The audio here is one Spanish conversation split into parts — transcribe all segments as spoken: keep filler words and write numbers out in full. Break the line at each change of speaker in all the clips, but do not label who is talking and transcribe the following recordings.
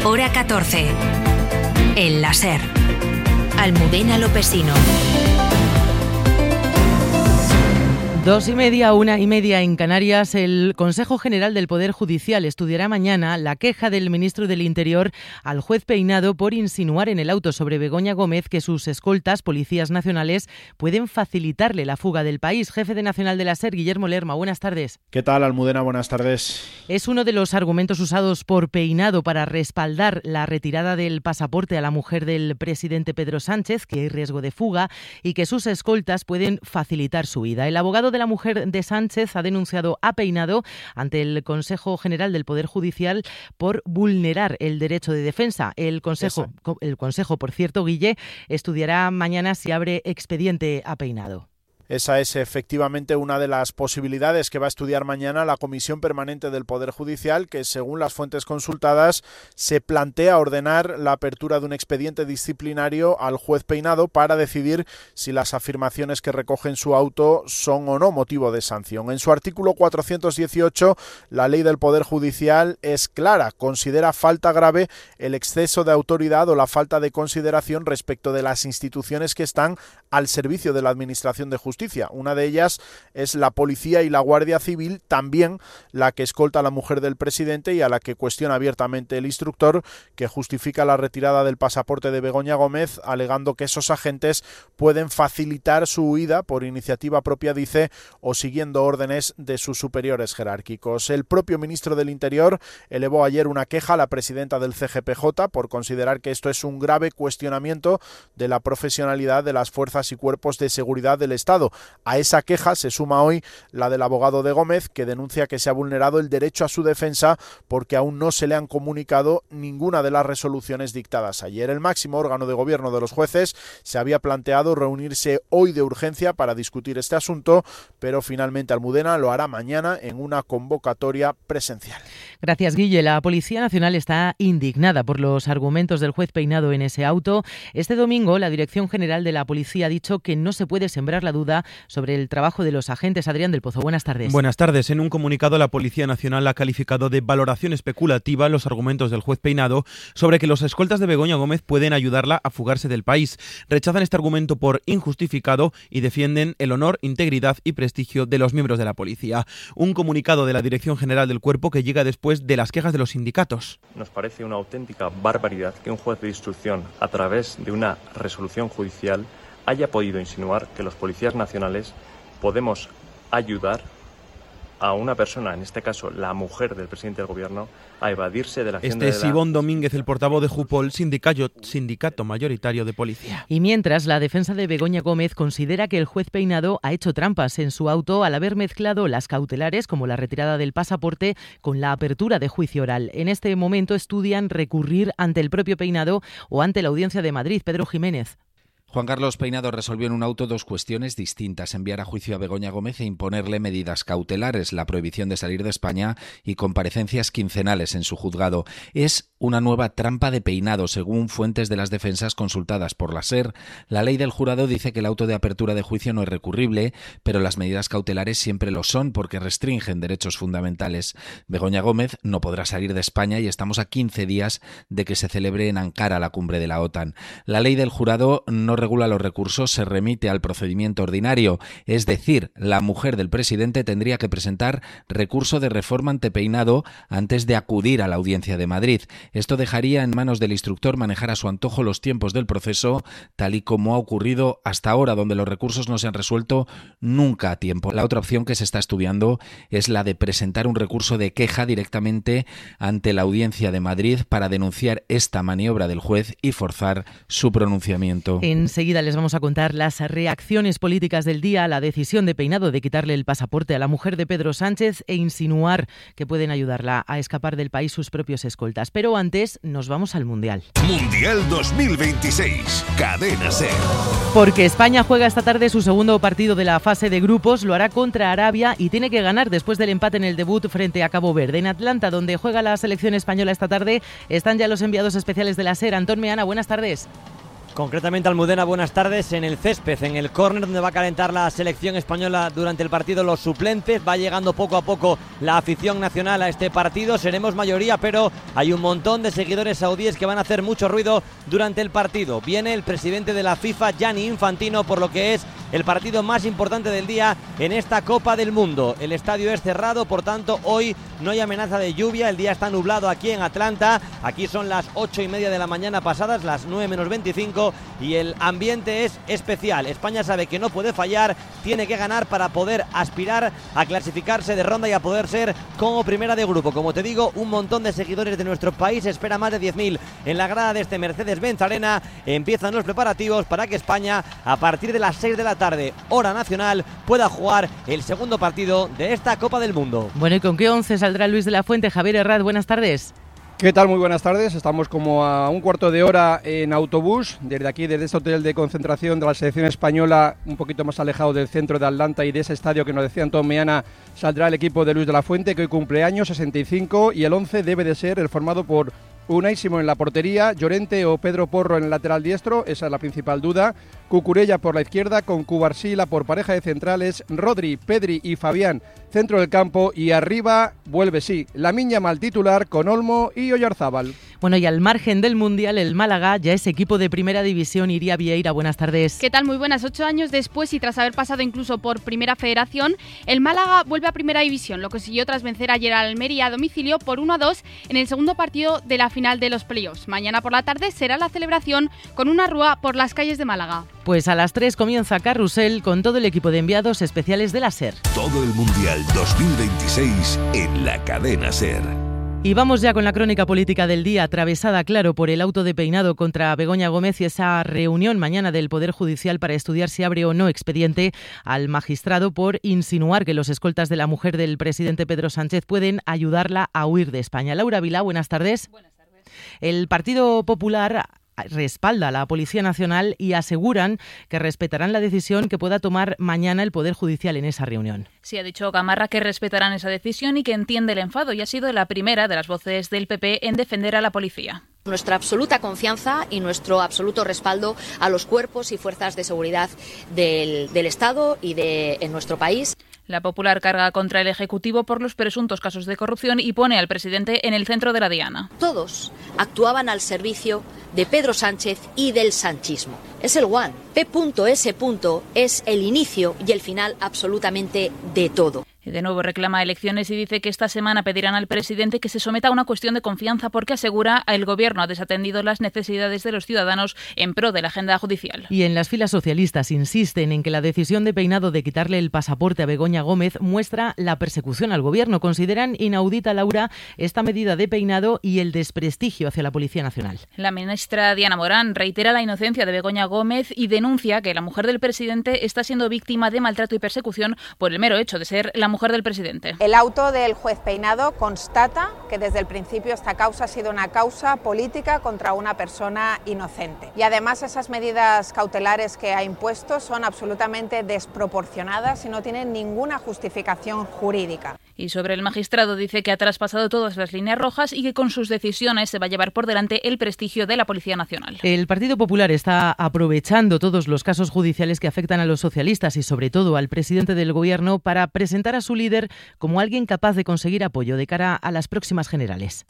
Hora catorce. El láser. Almudena Lopesino.
Dos y media, una y media en Canarias. El Consejo General del Poder Judicial estudiará mañana la queja del ministro del Interior al juez Peinado por insinuar en el auto sobre Begoña Gómez que sus escoltas, policías nacionales, pueden facilitarle la fuga del país. Jefe de Nacional de la SER, Guillermo Lerma, buenas tardes.
¿Qué tal, Almudena? Buenas tardes.
Es uno de los argumentos usados por Peinado para respaldar la retirada del pasaporte a la mujer del presidente Pedro Sánchez, que hay riesgo de fuga y que sus escoltas pueden facilitar su huida. El abogado de la mujer de Sánchez ha denunciado a Peinado ante el Consejo General del Poder Judicial por vulnerar el derecho de defensa. El Consejo, el Consejo, por cierto, Guille, estudiará mañana si abre expediente a Peinado.
Esa es efectivamente una de las posibilidades que va a estudiar mañana la Comisión Permanente del Poder Judicial, que según las fuentes consultadas se plantea ordenar la apertura de un expediente disciplinario al juez Peinado para decidir si las afirmaciones que recoge en su auto son o no motivo de sanción. En su artículo cuatrocientos dieciocho, la ley del Poder Judicial es clara, considera falta grave el exceso de autoridad o la falta de consideración respecto de las instituciones que están al servicio de la Administración de Justicia. Una de ellas es la Policía y la Guardia Civil, también la que escolta a la mujer del presidente y a la que cuestiona abiertamente el instructor, que justifica la retirada del pasaporte de Begoña Gómez, alegando que esos agentes pueden facilitar su huida por iniciativa propia, dice, o siguiendo órdenes de sus superiores jerárquicos. El propio ministro del Interior elevó ayer una queja a la presidenta del C G P J por considerar que esto es un grave cuestionamiento de la profesionalidad de las fuerzas y cuerpos de seguridad del Estado. A esa queja se suma hoy la del abogado de Gómez, que denuncia que se ha vulnerado el derecho a su defensa porque aún no se le han comunicado ninguna de las resoluciones dictadas ayer. El máximo órgano de gobierno de los jueces se había planteado reunirse hoy de urgencia para discutir este asunto, pero finalmente Almudena lo hará mañana en una convocatoria presencial.
Gracias, Guille. La Policía Nacional está indignada por los argumentos del juez Peinado en ese auto. Este domingo, la Dirección General de la Policía ha dicho que no se puede sembrar la duda sobre el trabajo de los agentes. Adrián del Pozo, buenas tardes.
Buenas tardes. En un comunicado, la Policía Nacional ha calificado de valoración especulativa los argumentos del juez Peinado sobre que los escoltas de Begoña Gómez pueden ayudarla a fugarse del país. Rechazan este argumento por injustificado y defienden el honor, integridad y prestigio de los miembros de la policía. Un comunicado de la Dirección General del Cuerpo que llega después de las quejas de los sindicatos.
Nos parece una auténtica barbaridad que un juez de instrucción, a través de una resolución judicial, haya podido insinuar que los policías nacionales podemos ayudar a una persona, en este caso la mujer del presidente del gobierno, a evadirse de la hacienda.
Este es
de la...
Ivón Domínguez, el portavoz de Jupol, sindicato, sindicato mayoritario de policía.
Y mientras, la defensa de Begoña Gómez considera que el juez Peinado ha hecho trampas en su auto al haber mezclado las cautelares, como la retirada del pasaporte, con la apertura de juicio oral. En este momento estudian recurrir ante el propio Peinado o ante la Audiencia de Madrid. Pedro Jiménez.
Juan Carlos Peinado resolvió en un auto dos cuestiones distintas: enviar a juicio a Begoña Gómez e imponerle medidas cautelares, la prohibición de salir de España y comparecencias quincenales en su juzgado. Es una nueva trampa de Peinado, según fuentes de las defensas consultadas por la SER. La ley del jurado dice que el auto de apertura de juicio no es recurrible, pero las medidas cautelares siempre lo son porque restringen derechos fundamentales. Begoña Gómez no podrá salir de España y estamos a quince días de que se celebre en Ankara la cumbre de la OTAN. La ley del jurado no regula los recursos, se remite al procedimiento ordinario, es decir, la mujer del presidente tendría que presentar recurso de reforma ante Peinado antes de acudir a la Audiencia de Madrid. Esto dejaría en manos del instructor manejar a su antojo los tiempos del proceso, tal y como ha ocurrido hasta ahora, donde los recursos no se han resuelto nunca a tiempo. La otra opción que se está estudiando es la de presentar un recurso de queja directamente ante la Audiencia de Madrid para denunciar esta maniobra del juez y forzar su pronunciamiento.
En Enseguida les vamos a contar las reacciones políticas del día a la decisión de Peinado de quitarle el pasaporte a la mujer de Pedro Sánchez e insinuar que pueden ayudarla a escapar del país sus propios escoltas. Pero antes nos vamos al Mundial.
Mundial dos mil veintiséis, Cadena SER.
Porque España juega esta tarde su segundo partido de la fase de grupos, lo hará contra Arabia y tiene que ganar después del empate en el debut frente a Cabo Verde. En Atlanta, donde juega la selección española esta tarde, están ya los enviados especiales de la SER. Antón Meana, buenas tardes.
Concretamente, Almudena, buenas tardes. En el césped, en el córner donde va a calentar la selección española durante el partido, los suplentes. Va llegando poco a poco la afición nacional a este partido. Seremos mayoría, pero hay un montón de seguidores saudíes que van a hacer mucho ruido durante el partido. Viene el presidente de la FIFA, Gianni Infantino, por lo que es el partido más importante del día en esta Copa del Mundo. El estadio es cerrado, por tanto, hoy no hay amenaza de lluvia. El día está nublado aquí en Atlanta. Aquí son las ocho y media de la mañana pasadas, las nueve menos veinticinco, y el ambiente es especial. España sabe que no puede fallar, tiene que ganar para poder aspirar a clasificarse de ronda y a poder ser como primera de grupo. Como te digo, un montón de seguidores de nuestro país, espera más de diez mil en la grada de este Mercedes-Benz Arena. Empiezan los preparativos para que España, a partir de las seis de la tarde, hora nacional, pueda jugar el segundo partido de esta Copa del Mundo.
Bueno, ¿y con qué once saldrá Luis de la Fuente? Javier Herrad, buenas tardes.
¿Qué tal? Muy buenas tardes. Estamos como a un cuarto de hora en autobús, desde aquí, desde este hotel de concentración de la selección española, un poquito más alejado del centro de Atlanta y de ese estadio que nos decía Antón Meana, saldrá el equipo de Luis de la Fuente, que hoy cumple años, sesenta y cinco, y el once debe de ser el formado por Unai Simón en la portería, Llorente o Pedro Porro en el lateral diestro, esa es la principal duda, Cucurella por la izquierda, con Cubarsí por pareja de centrales, Rodri, Pedri y Fabián centro del campo, y arriba vuelve sí, Lamine Yamal titular con Olmo y Oyarzábal.
Bueno, y al margen del Mundial, el Málaga ya es equipo de Primera División. Iría Vieira, buenas tardes.
¿Qué tal? Muy buenas. Ocho años después y tras haber pasado incluso por Primera Federación, el Málaga vuelve a Primera División. Lo consiguió tras vencer ayer al Almería a domicilio por uno a dos en el segundo partido de la final de los playoffs. Mañana por la tarde será la celebración con una rúa por las calles de Málaga.
Pues a las tres comienza Carrusel con todo el equipo de enviados especiales de la SER.
Todo el Mundial dos mil veintiséis en la cadena SER.
Y vamos ya con la crónica política del día, atravesada, claro, por el auto de Peinado contra Begoña Gómez y esa reunión mañana del Poder Judicial para estudiar si abre o no expediente al magistrado por insinuar que los escoltas de la mujer del presidente Pedro Sánchez pueden ayudarla a huir de España. Laura Vilá, buenas tardes.
Buenas tardes.
El Partido Popular respalda a la Policía Nacional y aseguran que respetarán la decisión que pueda tomar mañana el Poder Judicial en esa reunión.
Sí, ha dicho Gamarra que respetarán esa decisión y que entiende el enfado, y ha sido la primera de las voces del P P en defender a la policía.
Nuestra absoluta confianza y nuestro absoluto respaldo a los cuerpos y fuerzas de seguridad del, del Estado y de en nuestro país.
La Popular carga contra el Ejecutivo por los presuntos casos de corrupción y pone al presidente en el centro de la diana.
Todos actuaban al servicio de Pedro Sánchez y del sanchismo. Es el one. P S es el inicio y el final absolutamente de todo.
De nuevo reclama elecciones y dice que esta semana pedirán al presidente que se someta a una cuestión de confianza porque asegura el Gobierno ha desatendido las necesidades de los ciudadanos en pro de la agenda judicial.
Y en las filas socialistas insisten en que la decisión de Peinado de quitarle el pasaporte a Begoña Gómez muestra la persecución al Gobierno. Consideran inaudita, Laura, esta medida de Peinado y el desprestigio hacia la Policía Nacional.
La ministra Diana Morán reitera la inocencia de Begoña Gómez y denuncia que la mujer del presidente está siendo víctima de maltrato y persecución por el mero hecho de ser la mujer del presidente.
El auto del juez Peinado constata que desde el principio esta causa ha sido una causa política contra una persona inocente. Y además esas medidas cautelares que ha impuesto son absolutamente desproporcionadas y no tienen ninguna justificación jurídica.
Y sobre el magistrado dice que ha traspasado todas las líneas rojas y que con sus decisiones se va a llevar por delante el prestigio de la Policía Nacional.
El Partido Popular está aprovechando todos los casos judiciales que afectan a los socialistas y sobre todo al presidente del Gobierno para presentar a su líder como alguien capaz de conseguir apoyo de cara a las próximas generales.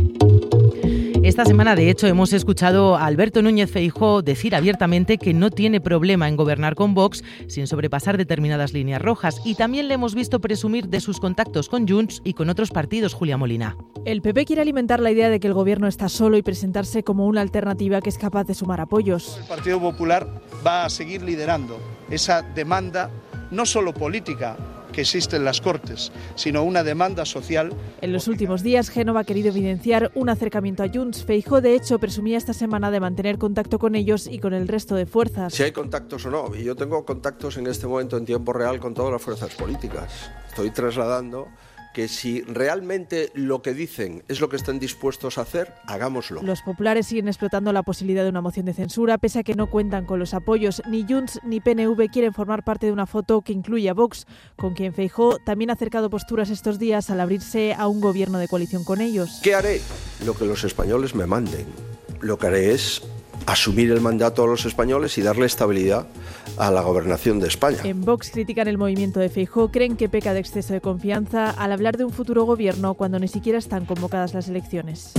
Esta semana, de hecho, hemos escuchado a Alberto Núñez Feijóo decir abiertamente que no tiene problema en gobernar con Vox sin sobrepasar determinadas líneas rojas, y también le hemos visto presumir de sus contactos con Junts y con otros partidos. Julia Molina.
El P P quiere alimentar la idea de que el gobierno está solo y presentarse como una alternativa que es capaz de sumar apoyos.
El Partido Popular va a seguir liderando esa demanda, no solo política, que existe en las Cortes, sino una demanda social.
En los últimos días, Génova ha querido evidenciar un acercamiento a Junts. Feijóo, de hecho, presumía esta semana de mantener contacto con ellos y con el resto de fuerzas.
Si hay contactos o no, y yo tengo contactos en este momento en tiempo real con todas las fuerzas políticas. Estoy trasladando que si realmente lo que dicen es lo que están dispuestos a hacer, hagámoslo.
Los populares siguen explotando la posibilidad de una moción de censura, pese a que no cuentan con los apoyos. Ni Junts ni P N V quieren formar parte de una foto que incluye a Vox, con quien Feijóo también ha acercado posturas estos días al abrirse a un gobierno de coalición con ellos.
¿Qué haré? Lo que los españoles me manden. Lo que haré es asumir el mandato a los españoles y darle estabilidad a la gobernación de España.
En Vox critican el movimiento de Feijóo, creen que peca de exceso de confianza al hablar de un futuro gobierno cuando ni siquiera están convocadas las elecciones.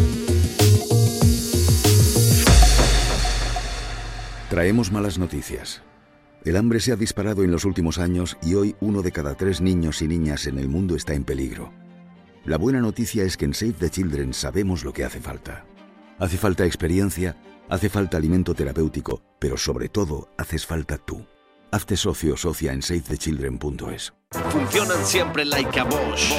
Traemos malas noticias. El hambre se ha disparado en los últimos años y hoy uno de cada tres niños y niñas en el mundo está en peligro. La buena noticia es que en Save the Children sabemos lo que hace falta. Hace falta experiencia, hace falta alimento terapéutico, pero sobre todo haces falta tú. Hazte socio o socia en save the children punto es.
Funcionan siempre like a Bosch.